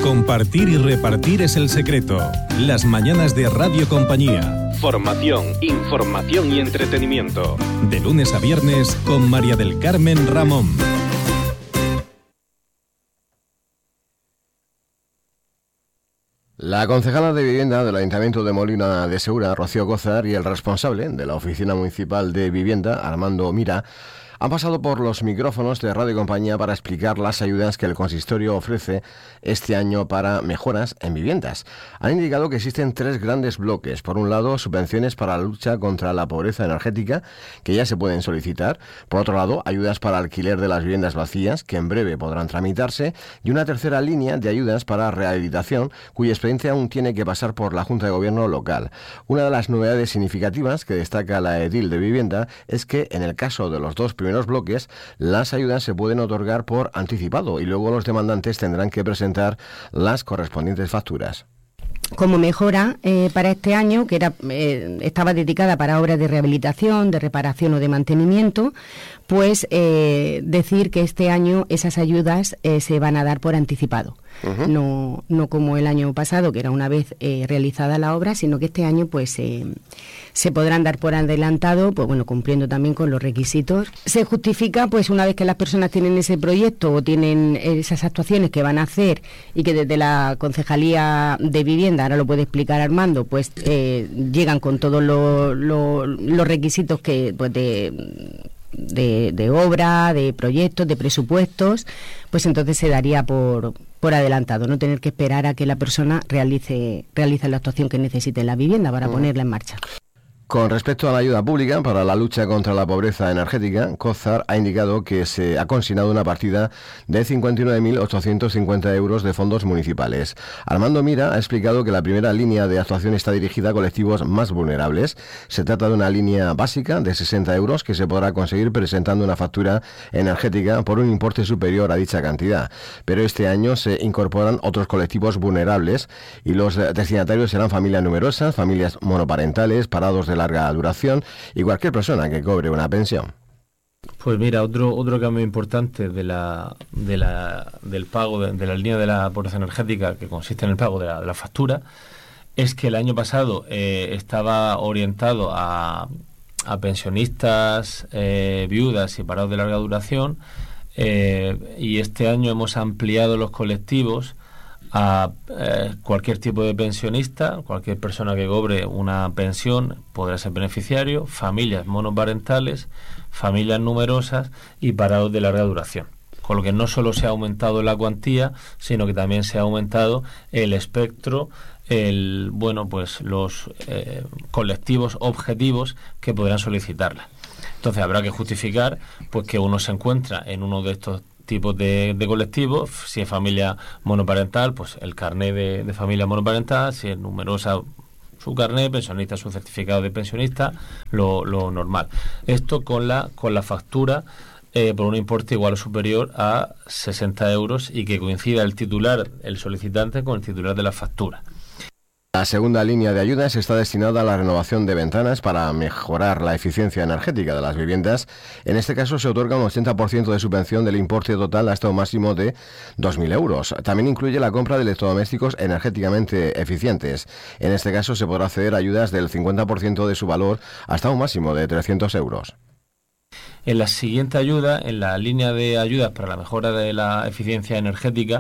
Compartir y repartir es el secreto. Las mañanas de Radio Compañía. Formación, información y entretenimiento. De lunes a viernes con María del Carmen Ramón. La concejala de Vivienda del Ayuntamiento de Molina de Segura, Rocío Cózar, y el responsable de la Oficina Municipal de Vivienda, Armando Mira, han pasado por los micrófonos de Radio Compañía para explicar las ayudas que el consistorio ofrece este año para mejoras en viviendas. Han indicado que existen tres grandes bloques. Por un lado, subvenciones para la lucha contra la pobreza energética, que ya se pueden solicitar. Por otro lado, ayudas para alquiler de las viviendas vacías, que en breve podrán tramitarse. Y una tercera línea de ayudas para rehabilitación, cuya experiencia aún tiene que pasar por la Junta de Gobierno local. Una de las novedades significativas que destaca la edil de Vivienda es que, en el caso de los dos primeros bloques, las ayudas se pueden otorgar por anticipado y luego los demandantes tendrán que presentar las correspondientes facturas. Como mejora para este año, que estaba dedicada para obras de rehabilitación, de reparación o de mantenimiento, pues decir que este año esas ayudas se van a dar por anticipado. Uh-huh. No como el año pasado, que era una vez realizada la obra, sino que este año pues se podrán dar por adelantado, pues bueno, cumpliendo también con los requisitos. Se justifica pues una vez que las personas tienen ese proyecto o tienen esas actuaciones que van a hacer y que desde la Concejalía de Vivienda, ahora lo puede explicar Armando, pues llegan con todos los requisitos que pues de obra, de proyectos, de presupuestos, pues entonces se daría por adelantado, no tener que esperar a que la persona realice la actuación que necesite en la vivienda para ponerla en marcha. Con respecto a la ayuda pública para la lucha contra la pobreza energética, Cózar ha indicado que se ha consignado una partida de 59.850 euros de fondos municipales. Armando Mira ha explicado que la primera línea de actuación está dirigida a colectivos más vulnerables. Se trata de una línea básica de 60 euros que se podrá conseguir presentando una factura energética por un importe superior a dicha cantidad. Pero este año se incorporan otros colectivos vulnerables y los destinatarios serán familias numerosas, familias monoparentales, parados de larga duración y cualquier persona que cobre una pensión. Pues mira, otro cambio importante del pago de la línea de la pobreza energética, que consiste en el pago de la factura, es que el año pasado estaba orientado a pensionistas, viudas y parados de larga duración, y este año hemos ampliado los colectivos a cualquier tipo de pensionista, cualquier persona que cobre una pensión podrá ser beneficiario, familias monoparentales, familias numerosas y parados de larga duración. Con lo que no solo se ha aumentado la cuantía, sino que también se ha aumentado el espectro, los colectivos objetivos que podrán solicitarla. Entonces habrá que justificar pues que uno se encuentra en uno de estos tipos de colectivos. Si es familia monoparental, pues el carnet de familia monoparental; si es numerosa, su carnet; pensionista, su certificado de pensionista, lo normal. Esto con la factura por un importe igual o superior a 60 euros y que coincida el solicitante con el titular de la factura. La segunda línea de ayudas está destinada a la renovación de ventanas para mejorar la eficiencia energética de las viviendas. En este caso se otorga un 80% de subvención del importe total hasta un máximo de 2.000 euros. También incluye la compra de electrodomésticos energéticamente eficientes. En este caso se podrá acceder a ayudas del 50% de su valor hasta un máximo de 300 euros. En la siguiente ayuda, en la línea de ayudas para la mejora de la eficiencia energética,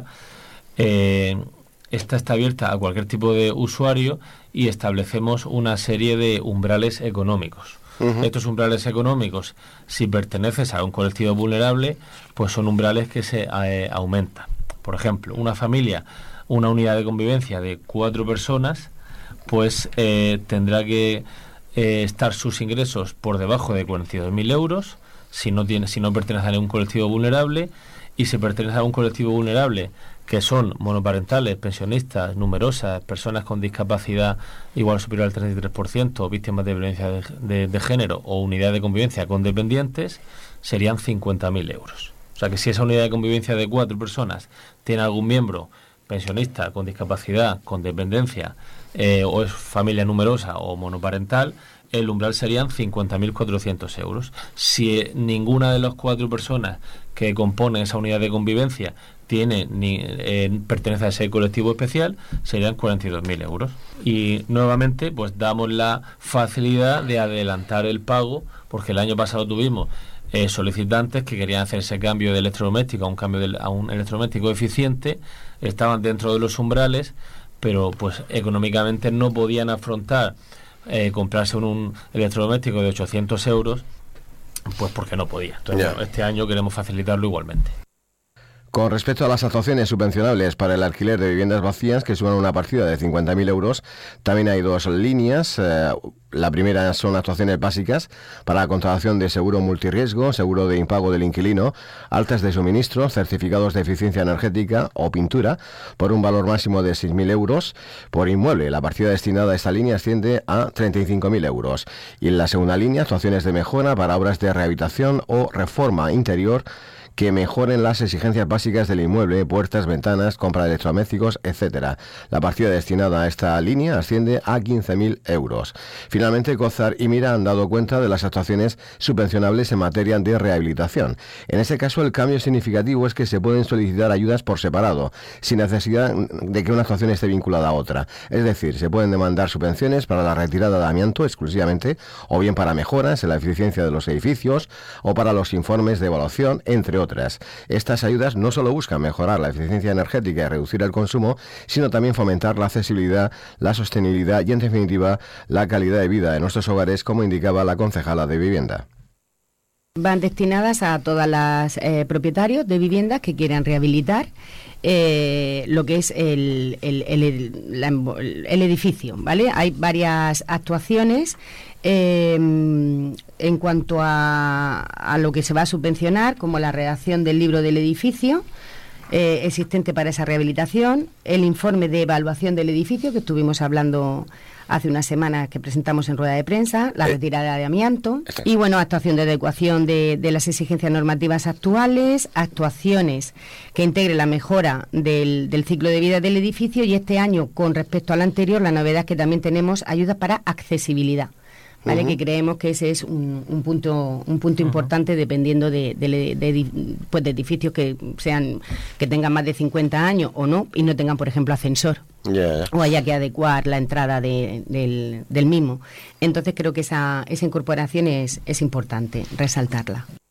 esta está abierta a cualquier tipo de usuario y establecemos una serie de umbrales económicos. Uh-huh. Estos umbrales económicos, si perteneces a un colectivo vulnerable, pues son umbrales que se aumentan. Por ejemplo, una familia, una unidad de convivencia de 4 personas, pues tendrá que estar sus ingresos por debajo de 42.000 euros si no pertenece a ningún colectivo vulnerable, y si pertenece a un colectivo vulnerable que son monoparentales, pensionistas, numerosas, personas con discapacidad igual o superior al 33%, víctimas de violencia de género o unidad de convivencia con dependientes, serían 50.000 euros. O sea que si esa unidad de convivencia de 4 personas tiene algún miembro pensionista con discapacidad, con dependencia, o es familia numerosa o monoparental, el umbral serían 50.400 euros. Si ninguna de las 4 personas que componen esa unidad de convivencia pertenece a ese colectivo especial, serían 42.000 euros. Y nuevamente pues damos la facilidad de adelantar el pago, porque el año pasado tuvimos solicitantes que querían hacer ese cambio de electrodoméstico a un electrodoméstico eficiente, estaban dentro de los umbrales, pero pues económicamente no podían afrontar comprarse un electrodoméstico de 800 euros, pues porque no podía. Entonces, bueno, este año queremos facilitarlo igualmente. Con respecto a las actuaciones subvencionables para el alquiler de viviendas vacías, que suman una partida de 50.000 euros, también hay dos líneas. La primera son actuaciones básicas para la contratación de seguro multirriesgo, seguro de impago del inquilino, altas de suministro, certificados de eficiencia energética o pintura, por un valor máximo de 6.000 euros por inmueble. La partida destinada a esta línea asciende a 35.000 euros. Y en la segunda línea, actuaciones de mejora para obras de rehabilitación o reforma interior que mejoren las exigencias básicas del inmueble, puertas, ventanas, compra de electrodomésticos, etcétera. La partida destinada a esta línea asciende a 15.000 euros. Finalmente, COZAR y Mira han dado cuenta de las actuaciones subvencionables en materia de rehabilitación. En este caso, el cambio significativo es que se pueden solicitar ayudas por separado, sin necesidad de que una actuación esté vinculada a otra. Es decir, se pueden demandar subvenciones para la retirada de amianto exclusivamente, o bien para mejoras en la eficiencia de los edificios, o para los informes de evaluación, entre otras. Estas ayudas no solo buscan mejorar la eficiencia energética y reducir el consumo, sino también fomentar la accesibilidad, la sostenibilidad y, en definitiva, la calidad de vida de nuestros hogares, como indicaba la concejala de Vivienda. Van destinadas a todas las propietarios de viviendas que quieran rehabilitar lo que es el edificio, ¿vale? Hay varias actuaciones en cuanto a lo que se va a subvencionar, como la redacción del libro del edificio existente para esa rehabilitación, el informe de evaluación del edificio que estuvimos hablando hace unas semanas, que presentamos en rueda de prensa, la retirada de amianto y, bueno, actuación de adecuación de las exigencias normativas actuales, actuaciones que integren la mejora del ciclo de vida del edificio, y este año, con respecto al anterior, la novedad es que también tenemos ayudas para accesibilidad, ¿vale? Que creemos que ese es un punto importante, dependiendo de edificios que tengan más de 50 años o no, y no tengan, por ejemplo, ascensor. O haya que adecuar la entrada del mismo. Entonces creo que esa incorporación es importante resaltarla.